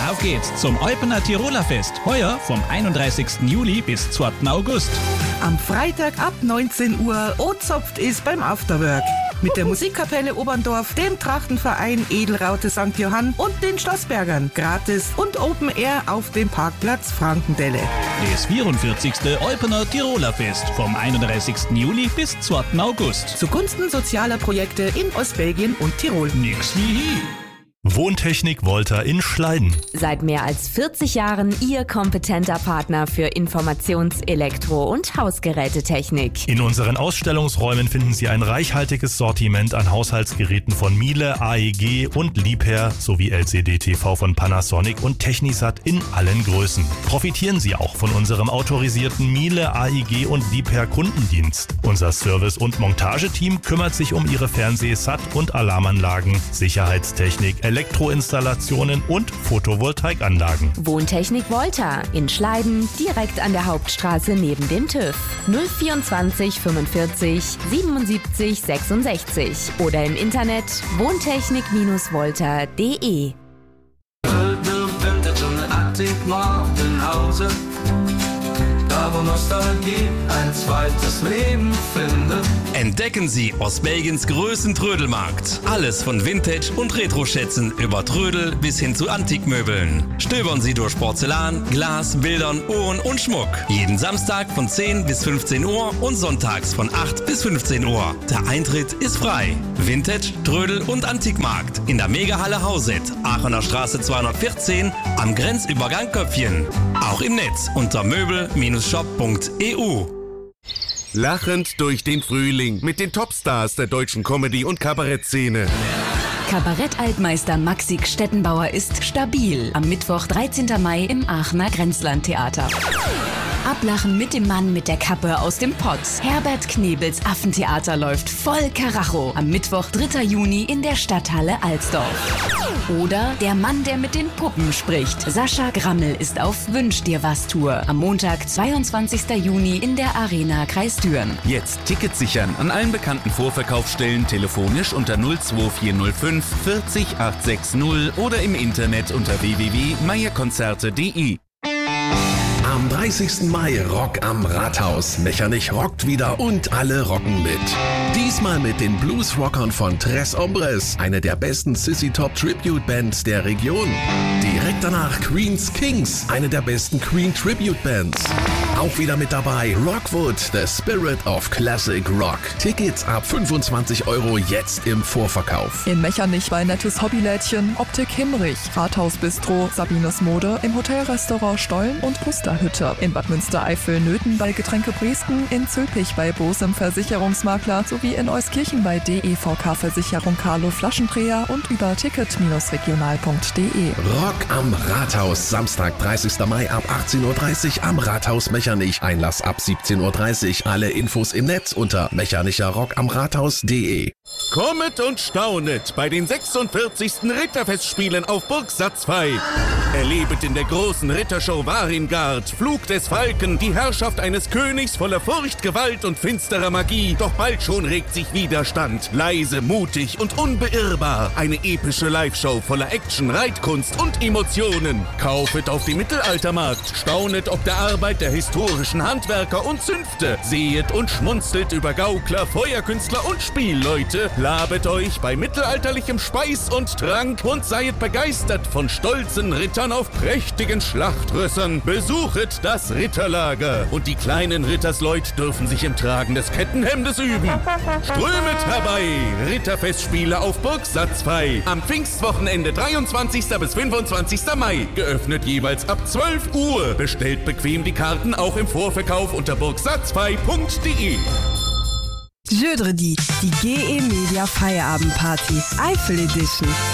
Auf geht's zum Eupener Tiroler Fest. Heuer vom 31. Juli bis 2. August. Am Freitag ab 19 Uhr ozopft ist beim Afterwork. Mit der Musikkapelle Oberndorf, dem Trachtenverein Edelraute St. Johann und den Schlossbergern. Gratis und Open Air auf dem Parkplatz Frankendelle. Das 44. Eupener Tiroler Fest vom 31. Juli bis 2. August. Zugunsten sozialer Projekte in Ostbelgien und Tirol. Nix wie hier. Wohntechnik Volta in Schleiden. Seit mehr als 40 Jahren Ihr kompetenter Partner für Informations-, Elektro- und Hausgerätetechnik. In unseren Ausstellungsräumen finden Sie ein reichhaltiges Sortiment an Haushaltsgeräten von Miele, AEG und Liebherr sowie LCD-TV von Panasonic und Technisat in allen Größen. Profitieren Sie auch von unserem autorisierten Miele, AEG und Liebherr Kundendienst. Unser Service- und Montageteam kümmert sich um Ihre Fernseh-, und Alarmanlagen, Sicherheitstechnik, Elektroinstallationen und Photovoltaikanlagen. Wohntechnik Volta in Schleiden, direkt an der Hauptstraße neben dem TÜV. 024 45 77 66 oder im Internet wohntechnik-volta.de. Da wo Nostalgie ein zweites Leben findet. Entdecken Sie Ostbelgiens größten Trödelmarkt. Alles von Vintage- und Retro-Schätzen über Trödel bis hin zu Antikmöbeln. Stöbern Sie durch Porzellan, Glas, Bildern, Uhren und Schmuck. Jeden Samstag von 10 bis 15 Uhr und sonntags von 8 bis 15 Uhr. Der Eintritt ist frei. Vintage, Trödel und Antikmarkt in der Megahalle Hauset, Aachener Straße 214 am Grenzübergang Köpfchen. Auch im Netz unter möbel-shop.eu. Lachend durch den Frühling mit den Topstars der deutschen Comedy- und Kabarettszene. Kabarett-Altmeister Maxi Stettenbauer ist stabil. Am Mittwoch, 13. Mai im Aachener Grenzlandtheater. Ablachen mit dem Mann mit der Kappe aus dem Pott. Herbert Knebels Affentheater läuft voll Karacho. Am Mittwoch, 3. Juni in der Stadthalle Alsdorf. Oder der Mann, der mit den Puppen spricht. Sascha Grammel ist auf Wünsch dir was Tour. Am Montag, 22. Juni in der Arena Kreis Düren. Jetzt Tickets sichern an allen bekannten Vorverkaufsstellen telefonisch unter 02405 40 860 oder im Internet unter www.meierkonzerte.de. Am 30. Mai Rock am Rathaus. Mechernich rockt wieder und alle rocken mit. Diesmal mit den Bluesrockern von Tres Hombres, eine der besten Sissy-Top-Tribute-Bands der Region. Direkt danach Queen's Kings, eine der besten Queen-Tribute-Bands. Auch wieder mit dabei Rockwood, the Spirit of Classic Rock. Tickets ab 25 € jetzt im Vorverkauf. In Mechernich bei Nettes Hobbylädchen, Optik Himmrich, Rathaus Bistro, Sabines Mode, im Hotelrestaurant Stollen und Pusterhütte. In Bad Münstereifel-Nöthen bei Getränke Briesten, in Zülpich bei Bosem Versicherungsmakler sowie in Euskirchen bei DEVK Versicherung Carlo Flaschendreher und über ticket-regional.de. Rock am Rathaus, Samstag, 30. Mai ab 18:30 Uhr am Rathaus Mechernich. Einlass ab 17:30 Uhr. Alle Infos im Netz unter mechanicherrockamrathaus.de. Kommet und staunet bei den 46. Ritterfestspielen auf Burg Satzfey. Erlebet in der großen Rittershow Waringard, Flug des Falken, die Herrschaft eines Königs voller Furcht, Gewalt und finsterer Magie. Doch bald schon regt sich Widerstand. Leise, mutig und unbeirrbar. Eine epische Live-Show voller Action, Reitkunst und Emotionen. Kaufet auf dem Mittelaltermarkt. Staunet ob der Arbeit der historischen Handwerker und Zünfte. Sehet und schmunzelt über Gaukler, Feuerkünstler und Spielleute. Labet euch bei mittelalterlichem Speis und Trank und seid begeistert von stolzen Rittern auf prächtigen Schlachtrössern. Besuchet das Ritterlager. Und die kleinen Rittersleut dürfen sich im Tragen des Kettenhemdes üben. Strömet herbei. Ritterfestspiele auf Burg Satzfey. Am Pfingstwochenende 23. bis 25. Mai. Geöffnet jeweils ab 12 Uhr. Bestellt bequem die Karten auch im Vorverkauf unter burgsatzfey.de. Jeudi, die GE Media Feierabendparty, Eifel Edition.